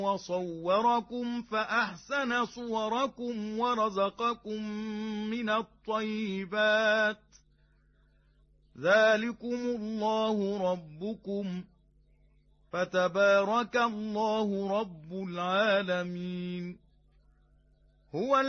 وصوركم فأحسن صوركم ورزقكم من الطيبات ذلكم الله ربكم فتبارك الله رب العالمين. هو